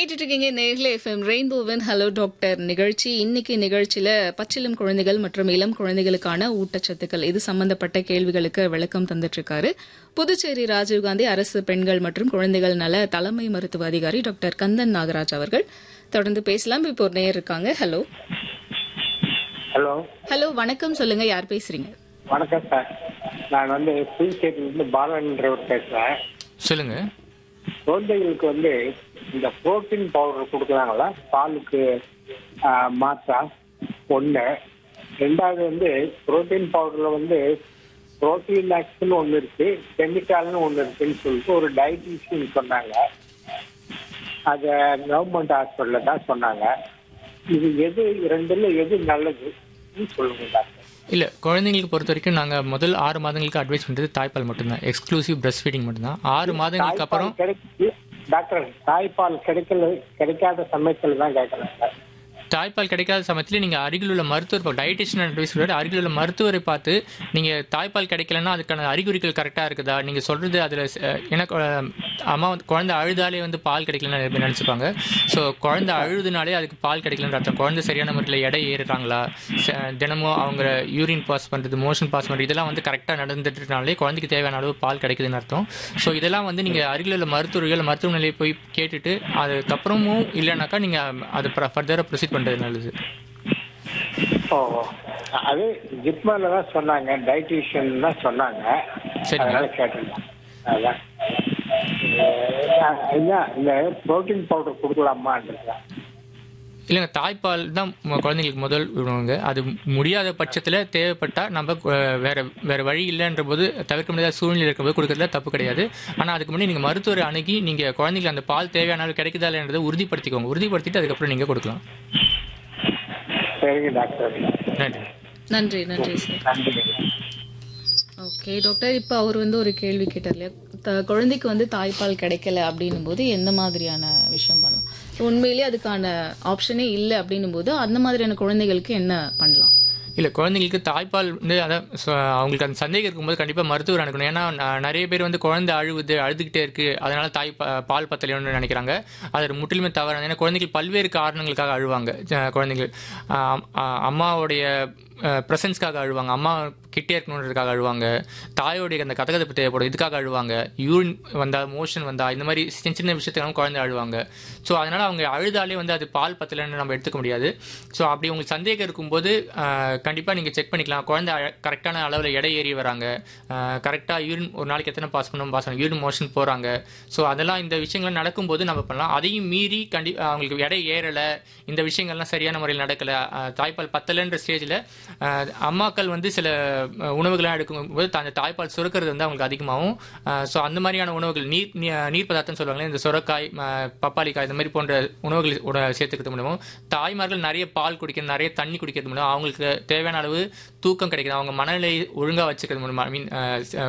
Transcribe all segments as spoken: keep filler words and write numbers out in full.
கேட்டுட்டு இருக்கீங்க நேர்ல எஃப்எம் ரெயின்போவின் ஹலோ டாக்டர் நிகழ்ச்சி. இன்னைக்கு நிகழ்ச்சியில பச்சிளம் குழந்தைகள் மற்றும் இளம் குழந்தைகளுக்கான ஊட்டச்சத்துக்கள் இது சம்பந்தப்பட்ட கேள்விகளுக்கு விளக்கம் தந்துட்டு இருக்காரு புதுச்சேரி ராஜீவ்காந்தி அரசு பெண்கள் மற்றும் குழந்தைகள் நல தலைமை மருத்துவ அதிகாரி டாக்டர் கந்தன் நாகராஜ் அவர்கள். தொடர்ந்து பேசலாம். இப்போ ஒரு நேயர் இருக்காங்க. ஹலோ ஹலோ ஹலோ வணக்கம், சொல்லுங்க, யார் பேசுறீங்க? வணக்கம் சார். நான் வந்து புதுச்சேரியிலிருந்து பாலன்றவர் பேசுறேன். சொல்லுங்க. குழந்தைகளுக்கு வந்து இந்த புரோட்டீன் பவுடர் கொடுக்குறாங்களா பாலுக்கு ஆஹ், மாற்றா ஒன்று. ரெண்டாவது வந்து புரோட்டீன் பவுடர்ல வந்து புரோட்டீன் ஆக்ஸ்னு ஒன்று இருக்கு, கெமிக்கல்னு ஒன்று இருக்குன்னு சொல்லிட்டு ஒரு டயட்டிஷியன் சொன்னாங்க. அதை கவர்மெண்ட் ஹாஸ்பிட்டல்ல தான் சொன்னாங்க. இது எது ரெண்டுல எது நல்லது சொல்லுங்க டாக்டர். இல்ல, குழந்தைங்களுக்கு பொறுத்த வரைக்கும் நாங்க முதல் ஆறு மாதங்களுக்கு அட்வைஸ் பண்றது தாய்ப்பால் மட்டும்தான், எக்ஸ்க்ளூசிவ் பிரஸ்ட் ஃபீடிங் மட்டும்தான். ஆறு மாதங்களுக்கு அப்புறம் தாய்ப்பால் கிடைக்குது டாக்டர். தாய்ப்பால் கிடைக்கல கிடைக்காத சமயத்துல தான் கேட்கறேன் சார். தாய்ப்பால் கிடைக்காத சமயத்தில் நீங்கள் அருகில் உள்ள மருத்துவர் டயட்டிஷியன் அட்வைஸ் சொல்லிட்டு அருகில் உள்ள மருத்துவரை பார்த்து நீங்கள் தாய்ப்பால் கிடைக்கலன்னா அதுக்கான அறிகுறிகள் கரெக்டாக இருக்குதா, நீங்கள் சொல்கிறது அதில் ஏன்னா அம்மா வந்து குழந்தை அழுதாலே வந்து பால் கிடைக்கலன்னு நிறைய பேர் நினச்சிப்பாங்க. ஸோ குழந்தை அழுதுனாலே அதுக்கு பால் கிடைக்கலன்ற அர்த்தம். குழந்தை சரியான முறையில் எடை ஏறுறாங்களா, தினமும் அவங்க யூரின் பாஸ் பண்ணுறது, மோஷன் பாஸ் பண்ணுறது, இதெல்லாம் வந்து கரெக்டாக நடந்துட்டுனாலே குழந்தைக்கு தேவையான அளவு பால் கிடைக்குதுன்னு அர்த்தம். ஸோ இதெல்லாம் வந்து நீங்கள் அருகில் உள்ள மருத்துவர்கள் மருத்துவமனையிலே போய் கேட்டுட்டு அதுக்கப்புறமும் இல்லைனாக்கா நீங்கள் அது ஃபர்தராக ப்ரொசீட் பண்றது நல்லது. ஓ, அது ஜிப்மர்ல தான் சொன்னாங்க, டயட்டிஷியன் தான் சொன்னாங்க. சரி, அதனால கேட்டிருந்தேன். அதான் ஐயா, இந்த புரோட்டீன் பவுடர் கொடுக்கலாமான்றதா? இல்லைங்க, தாய்ப்பால் தான் குழந்தைங்களுக்கு முதல் விடுவாங்க. அது முடியாத பட்சத்தில் தேவைப்பட்டால் நம்ம வேற வேற வழி இல்லைன்ற போது தவிர்க்க முடியாத சூழ்நிலை இருக்கும்போது கொடுக்கறதுல தப்பு கிடையாது. ஆனால் அதுக்கு முன்னாடி நீங்கள் மருத்துவரை அணுகி நீங்கள் குழந்தைங்களுக்கு அந்த பால் தேவையான அளவு கிடைக்குதா இல்லைன்றதை உறுதிப்படுத்திக்கோங்க. உறுதிப்படுத்திட்டு அதுக்கப்புறம் நீங்கள் கொடுக்கலாம். சரிங்க டாக்டர். நன்றி நன்றி நன்றி சார். நன்றி. ஓகே டாக்டர், இப்போ அவர் வந்து ஒரு கேள்வி கேட்டார் இல்லையா, த- குழந்தைக்கு வந்து தாய்ப்பால் கிடைக்கல அப்படின்னும் போது எந்த மாதிரியான விஷயம் பண்ணலாம்? உண்மையிலேயே அதுக்கான ஆப்ஷனே இல்லை அப்படின்னும் போது அந்த மாதிரியான குழந்தைகளுக்கு என்ன பண்ணலாம்? இல்லை, குழந்தைங்களுக்கு தாய்ப்பால் வந்து அதான் சொ- அவங்களுக்கு அந்த சந்தேகம் இருக்கும்போது கண்டிப்பாக மருத்துவர் அனுக்கணும். ஏன்னா ந- நிறைய பேர் வந்து குழந்தை அழுவுது, அழுதுகிட்டே இருக்கு, அதனால தாய் பா- பால் பத்தலையோன்னு நினைக்கிறாங்க. அது முற்றிலுமே தவறானது. ஏன்னா குழந்தைகள் பல்வேறு காரணங்களுக்காக அழுவாங்க. ஜ- குழந்தைகள் ஆஹ் ஆஹ் அம்மாவுடைய ப்ரெசன்ஸ்க்காக அழுவாங்க, அம்மா கிட்டே இருக்கணுன்றதுக்காக அழுவாங்க, தாயோடைய அந்த கதகதப்பு தேவைப்படும் இதுக்காக அழுவாங்க, யூரின் வந்தா, மோஷன் வந்தா, இந்த மாதிரி சின்ன சின்ன விஷயத்துக்காக குழந்தை அழுவாங்க. ஸோ அதனால அவங்க அழுதாலே வந்து அது பால் பத்தலைன்னு நம்ம எடுத்துக்க முடியாது. ஸோ அப்படி உங்களுக்கு சந்தேகம் இருக்கும்போது கண்டிப்பாக நீங்கள் செக் பண்ணிக்கலாம். குழந்தை கரெக்டான அளவில் எடை ஏறி வராங்க, கரெக்டாக யூரின் ஒரு நாளைக்கு எத்தனை பாஸ் பண்ணணும் பாஸ் பண்ணணும், யூரின் மோஷன் போகிறாங்க. ஸோ அதெல்லாம் இந்த விஷயங்கள் நடக்கும்போது நம்ம பண்ணலாம். அதையும் மீறி கண்டி அவங்களுக்கு எடை ஏறலை, இந்த விஷயங்கள்லாம் சரியான முறையில் நடக்கலை, தாய்ப்பால் பத்தலைன்ற ஸ்டேஜில் அம்மாக்கள் வந்து சில அஹ், உணவுகள்லாம் எடுக்கும்போது அந்த தாய்ப்பால் சுரக்கிறது வந்து அவங்களுக்கு அதிகமாகும். ஸோ அந்த மாதிரியான உணவுகள் நீர் நீ- நீர் பதார்த்தம் சொல்லுவாங்களே, இந்த சுரக்காய், அஹ், பப்பாளிக்காய், இந்த மாதிரி போன்ற உணவுகள் உட சேர்த்துக்கிறது மூலமும் தாய்மார்கள் நிறைய பால் குடிக்கிறது, நிறைய தண்ணி குடிக்கிறது மூலம் அவங்களுக்கு தேவையான அளவு தூக்கம் கிடைக்குது. அவங்க மனநிலை ஒழுங்காக வச்சுக்கிறது மூலமா, ஐ மீன்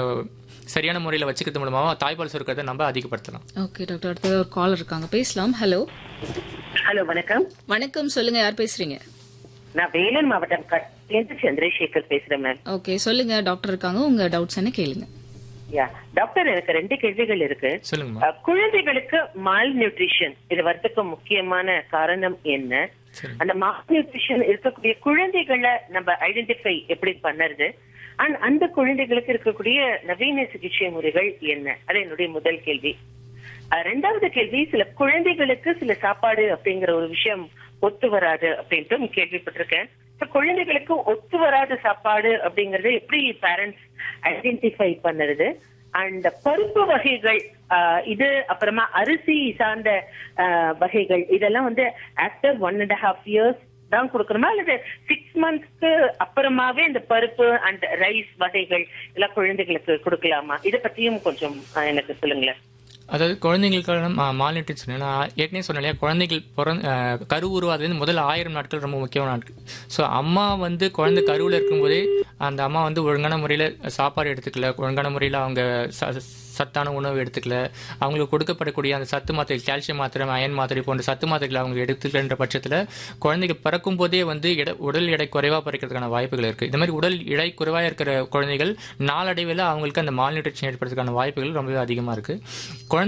சரியான முறையில் வச்சுக்கிறது மூலமாக தாய்ப்பால் சுரக்கிறதை நம்ம அதிகப்படுத்தலாம். ஓகே டாக்டர், அடுத்து ஒரு கால் இருக்காங்க, பேசலாம். ஹலோ ஹலோ, வணக்கம். வணக்கம், சொல்லுங்க, யார் பேசுறீங்க? நான் வேலூர் மாவட்டம் கட்லேருந்து சந்திரசேகர் பேசுறேன் மேம். ஓகே சொல்லுங்க, டாக்டர் இருக்காங்க, உங்க டவுட்ஸ் என்ன கேளுங்க. யா டாக்டர், எனக்கு ரெண்டு கேள்விகள் இருக்கு. சொல்லுங்கம்மா. அஹ், குழந்தைகளுக்கு மால் நியூட்ரிஷன் இது வரதுக்கு முக்கியமான காரணம் என்ன? சரி. அந்த மால் நியூட்ரிஷன் இருக்கக்கூடிய குழந்தைகளை நம்ம ஐடென்டிஃபை எப்படி பண்ணுறது? அண்ட் அந்த குழந்தைகளுக்கு இருக்கக்கூடிய நவீன சிகிச்சை முறைகள் என்ன? அது என்னுடைய முதல் கேள்வி. அஹ், ரெண்டாவது கேள்வி, சில குழந்தைகளுக்கு சில சாப்பாடு அப்படிங்கிற ஒரு விஷயம் ஒத்து வராது அப்படின்ட்டு கேள்விப்பட்டிருக்கேன். இப்ப குழந்தைகளுக்கு ஒத்து வராத சாப்பாடு அப்படிங்கறது எப்படி பேரண்ட்ஸ் ஐடென்டிஃபை பண்ணுறது? அண்ட் பருப்பு வகைகள், ஆஹ் இது அப்புறமா அரிசி சார்ந்த ஆஹ் வகைகள், இதெல்லாம் வந்து after one and half years தான் கொடுக்கணுமா, அல்லது சிக்ஸ் மந்த்ஸ்க்கு அப்புறமாவே இந்த பருப்பு அண்ட் ரைஸ் வகைகள் எல்லாம் குழந்தைகளுக்கு கொடுக்கலாமா? இதை பத்தியும் கொஞ்சம் ஆஹ் எனக்கு சொல்லுங்களேன். அதாவது குழந்தைங்களுக்கான மால் நியூட்ரிஷன் நான் ஏற்கனவே சொன்னேன் இல்லையா, குழந்தைகள் பிறந்த கரு உருவாதுலேருந்து முதல் ஆயிரம் நாட்கள் ரொம்ப முக்கியமான நாட்கள். ஸோ அம்மா வந்து குழந்தை கருவில் இருக்கும்போதே அந்த அம்மா வந்து ஒழுங்கான முறையில் சாப்பாடு எடுத்துக்கல, ஒழுங்கான முறையில் அவங்க சத்தான உணவு எடுத்துக்கல, அவங்களுக்கு கொடுக்கப்படக்கூடிய அந்த சத்து மாத்திரை, கால்சியம் மாத்திரை, அயன் மாத்திரை போன்ற சத்து மாத்திரைகளை அவங்க எடுத்துக்கலன்ற பட்சத்தில் குழந்தைக்கு பிறக்கும் போதே வந்து எடை உடல் எடை குறைவாக பிறக்கிறதுக்கான வாய்ப்புகள் இருக்குது. இந்த மாதிரி உடல் எடை குறைவாக இருக்கிற குழந்தைகள் நாளடைவில் அவங்களுக்கு அந்த மால் நியூட்ரிஷன் ஏற்படுறதுக்கான வாய்ப்புகள் ரொம்பவே அதிகமாக இருக்குது.